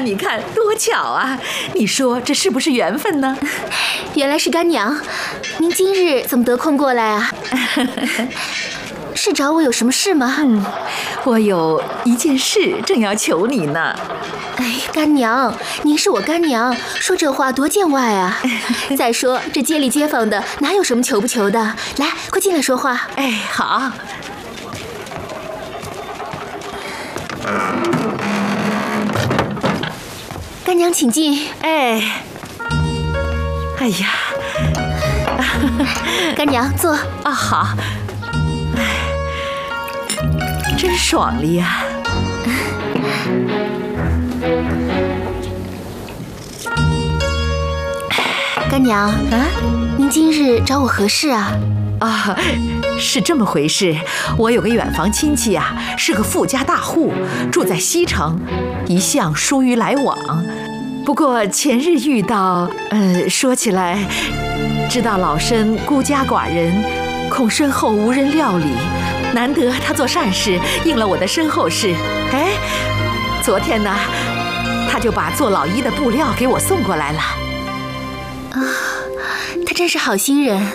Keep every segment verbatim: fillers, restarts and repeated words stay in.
看，你看，多巧啊！你说这是不是缘分呢？ 原来是干娘，您今日怎么得空过来啊？是找我有什么事吗？ 嗯，我有一件事正要求你呢。 哎，干娘，您是我干娘，说这话多见外啊！再说这街里街坊的哪有什么求不求的？来，快进来说话。 哎，好。 干娘请进。 哎，哎呀， 干娘坐。 啊，好。哎，真爽利呀！ 干娘啊，您今日找我何事啊？ 啊，是这么回事。我有个远房亲戚啊，是个富家大户，住在西城，一向疏于来往。不过前日遇到，呃，说起来，知道老身孤家寡人，恐身后无人料理，难得他做善事，应了我的身后事。哎，昨天呢，他就把做老衣的布料给我送过来了。 啊，他真是好心人。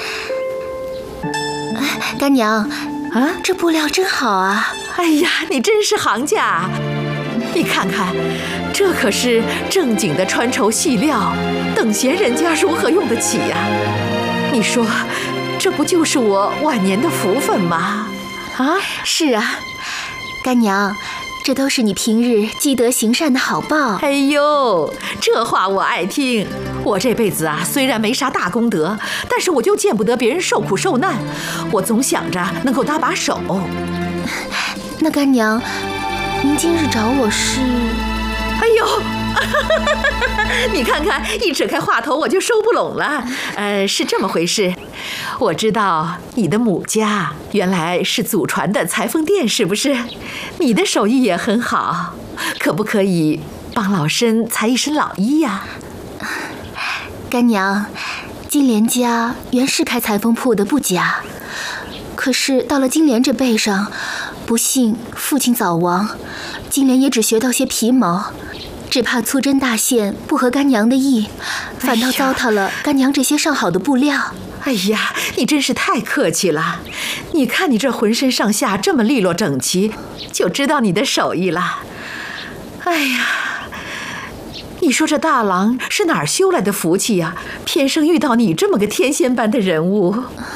干娘，啊，这布料真好啊！ 哎呀，你真是行家！你看看，这可是正经的穿绸细料，等闲人家如何用得起呀？你说，这不就是我晚年的福分吗？啊， 是啊，干娘，这都是你平日积德行善的好报。 哎呦，这话我爱听。我这辈子啊，虽然没啥大功德，但是我就见不得别人受苦受难，我总想着能够搭把手。 那干娘，您今日找我是？ 哎呦，你看看，一扯开话头我就收不拢了。呃，是这么回事，我知道你的母家原来是祖传的裁缝店，是不是？你的手艺也很好，可不可以帮老身裁一身老衣呀？ 干娘，金莲家原是开裁缝铺的不假，可是到了金莲这辈上，不幸父亲早亡，金莲也只学到些皮毛，只怕粗针大线不合干娘的意，反倒糟蹋了干娘这些上好的布料。 哎呀，你真是太客气了！你看你这浑身上下这么利落整齐，就知道你的手艺了。哎呀，你说这大郎是哪儿修来的福气呀？偏生遇到你这么个天仙般的人物。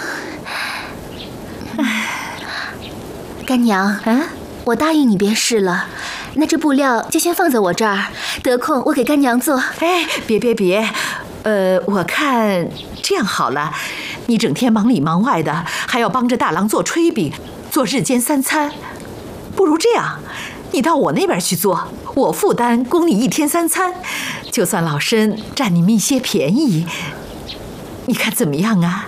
干娘，啊，我答应你便是了。那这布料就先放在我这儿，得空我给干娘做。 哎，别别别，呃，我看这样好了，你整天忙里忙外的，还要帮着大郎做炊饼，做日间三餐，不如这样，你到我那边去做，我负担供你一天三餐，就算老身占你们一些便宜，你看怎么样啊？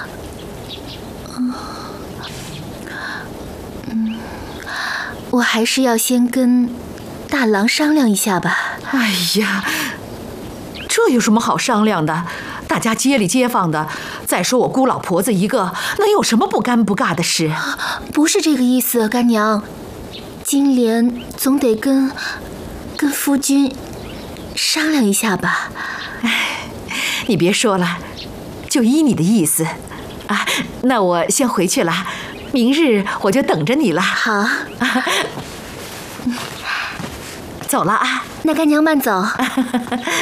嗯，我还是要先跟大郎商量一下吧。 哎呀，这有什么好商量的？大家街里街坊的，再说我孤老婆子一个，能有什么不尴不尬的事？ 不是这个意思，干娘。金莲总得跟跟夫君商量一下吧。 哎，你别说了，就依你的意思啊。那我先回去了，明日我就等着你了。 好，啊、 走了啊。 那干娘慢走。